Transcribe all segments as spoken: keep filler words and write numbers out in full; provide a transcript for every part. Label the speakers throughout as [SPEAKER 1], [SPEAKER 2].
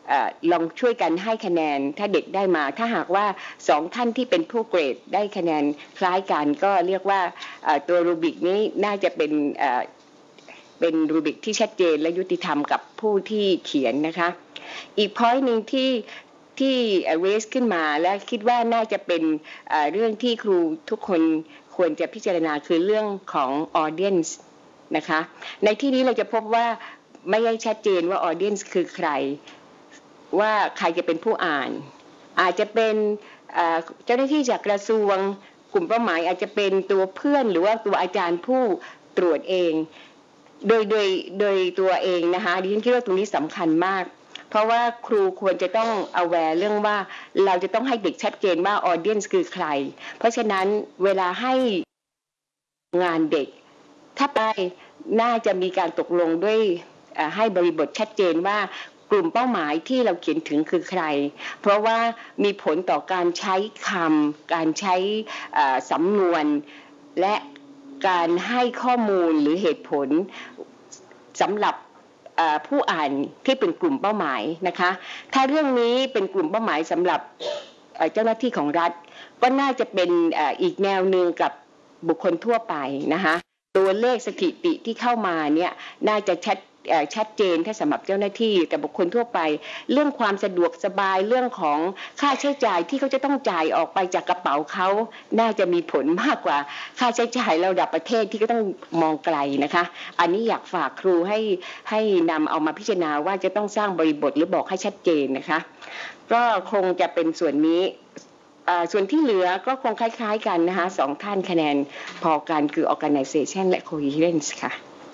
[SPEAKER 1] ลองช่วยกันให้คะแนนถ้าเด็กได้มาถ้าหากว่าสองท่านที่เป็นผู้เกรดได้คะแนนคล้ายกันก็เรียกว่าตัวรูบิกนี้น่าจะเป็นเป็นรูบิกที่ชัดเจนและยุติธรรมกับผู้ที่เขียนนะคะอีก point นึงที่ที่ raise ขึ้นมาและคิดว่าน่าจะเป็นเรื่องที่ครูทุกคนควรจะพิจารณาคือเรื่องของ audience นะคะในที่นี้เราจะพบว่าไม่ได้ชัดเจนว่า audience คือใครว่าใครจะเป็นผู้อ่านอาจจะเป็นเจ้าหน้าที่จากกระทรวงกลุ่มเป้าหมายอาจจะเป็นตัวเพื่อนหรือว่าตัวอาจารย์ผู้ตรวจเองโดยโดยโดยตัวเองนะคะดิฉันคิดว่าตรงนี้สำคัญมากเพราะว่าครูควรจะต้อง aware เรื่องว่าเราจะต้องให้เด็กชัดเจนว่า audience คือใครเพราะฉะนั้นเวลาให้งานเด็กถ้าไปน่าจะมีการตกลงด้วยให้บริบทชัดเจนว่ากลุ่มเป้าหมายที่เราเขียนถึงคือใครเพราะว่ามีผลต่อการใช้คำการใช้สำนวนและการให้ข้อมูลหรือเหตุผลสำหรับผู้อ่านที่เป็นกลุ่มเป้าหมายนะคะถ้าเรื่องนี้เป็นกลุ่มเป้าหมายสำหรับเจ้าหน้าที่ของรัฐก็น่าจะเป็นอีกแนวหนึ่งกับบุคคลทั่วไปนะคะตัวเลขสถิติที่เข้ามาเนี่ยน่าจะชัดชัดเจนถ้าสำหรับเจ้าหน้าที่แต่บุคคลทั่วไปเรื่องความสะดวกสบายเรื่องของค่าใช้จ่ายที่เขาจะต้องจ่ายออกไปจากกระเป๋าเขาน่าจะมีผลมากกว่าค่าใช้จ่ายระดับประเทศที่ก็ต้องมองไกลนะคะอันนี้อยากฝากครูให้ให้นำเอามาพิจารณาว่าจะต้องสร้างบริบทหรือบอกให้ชัดเจนนะคะก็คงจะเป็นส่วนนี้ส่วนที่เหลือก็คงคล้ายๆกันนะคะสองท่านคะแนนพอกันคือ organization และ coherence ค่ะ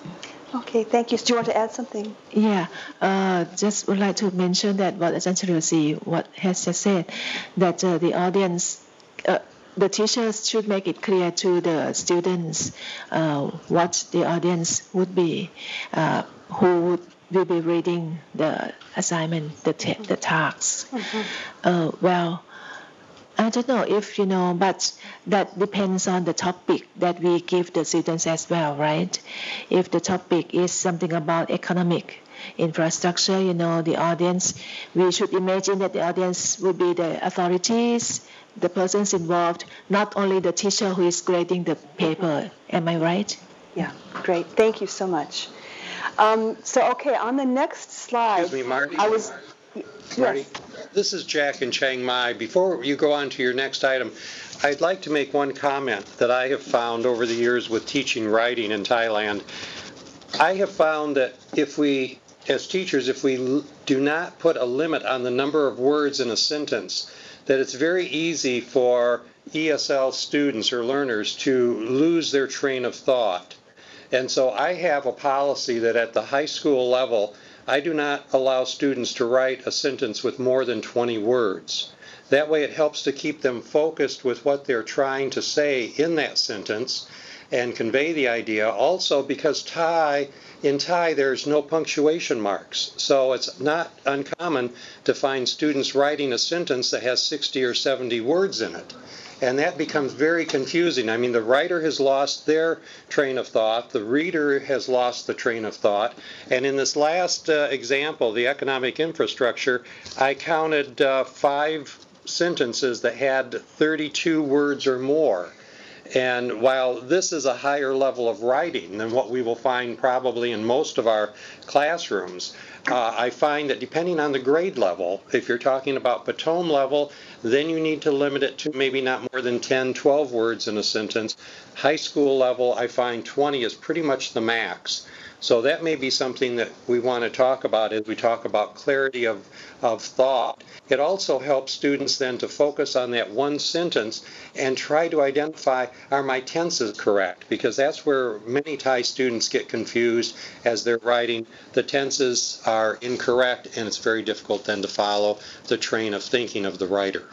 [SPEAKER 2] Okay, thank you. Do you want to add something?
[SPEAKER 3] Yeah, uh, just would like to mention that what Ajahn Cheriwasi what has just said, that uh, the audience, uh, the teachers should make it clear to the students uh, what the audience would be, uh, who would will be reading the assignment, the te- mm-hmm. the tasks. Mm-hmm. Uh, well. I don't know if you know, but that depends on the topic that we give the students as well, right? If the topic is something about economic infrastructure, you know, the audience, we should imagine that the audience will be the authorities, the persons involved, not only the teacher who is grading the paper. Am I right?
[SPEAKER 2] Yeah, great. Thank you so much. Um, so, okay, on the next slide,
[SPEAKER 4] Excuse me, Marty.
[SPEAKER 2] I was...
[SPEAKER 4] Marty,
[SPEAKER 2] yes.
[SPEAKER 4] This is Jack in Chiang Mai. Before you go on to your next item, I'd like to make one comment that I have found over the years with teaching writing in Thailand. I have found that if we, as teachers, if we do not put a limit on the number of words in a sentence, that it's very easy for E S L students or learners to lose their train of thought. And so I have a policy that at the high school level, I do not allow students to write a sentence with more than twenty words. That way it helps to keep them focused with what they're trying to say in that sentence and convey the idea. Also, because Thai, in Thai there's no punctuation marks, so it's not uncommon to find students writing a sentence that has sixty or seventy words in it. And that becomes very confusing. I mean, the writer has lost their train of thought. The reader has lost the train of thought. And in this last uh, example, the economic infrastructure, I counted uh, five sentences that had thirty-two words or more. And while this is a higher level of writing than what we will find probably in most of our classrooms, uh, I find that depending on the grade level, if you're talking about Patome level, then you need to limit it to maybe not more than ten, twelve words in a sentence. High school level, I find twenty is pretty much the max. So that may be something that we want to talk about as we talk about clarity of, of thought. It also helps students then to focus on that one sentence and try to identify, are my tenses correct? Because that's where many Thai students get confused as they're writing. The tenses are incorrect, and it's very difficult then to follow the train of thinking of the writer.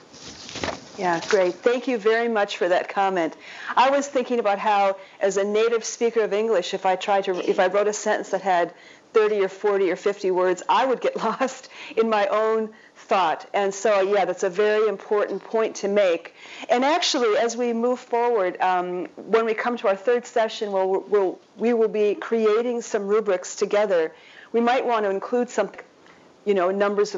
[SPEAKER 2] Yeah, great. Thank you very much for that comment. I was thinking about how, as a native speaker of English, if I tried to, if I wrote a sentence that had thirty or forty or fifty words, I would get lost in my own thought. And so, yeah, that's a very important point to make. And actually, as we move forward, um, when we come to our third session, we'll, we'll, we will be creating some rubrics together. We might want to include some, you know, numbers of